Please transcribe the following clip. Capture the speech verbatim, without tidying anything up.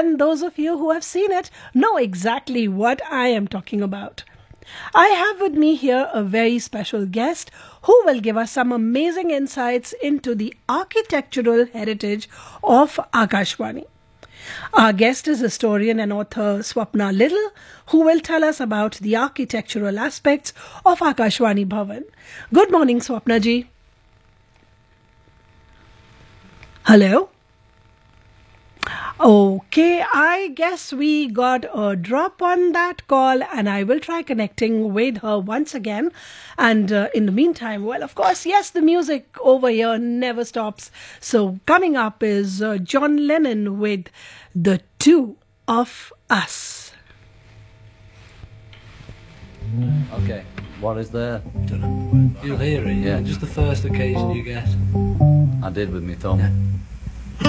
and those of you who have seen it know exactly what I am talking about. I have with me here a very special guest who will give us some amazing insights into the architectural heritage of Akashvani. Our guest is historian and author Swapna Little, who will tell us about the architectural aspects of Akashvani Bhavan. Good morning, Swapna ji. Hello? Okay, I guess we got a drop on that call, and I will try connecting with her once again. And uh, in the meantime, well, of course, yes, the music over here never stops. So coming up is uh, John Lennon with The Two of Us. Okay, what is there? Don't know. You'll hear it. Yeah. Just the first occasion you get. I did with my thumb. Yeah.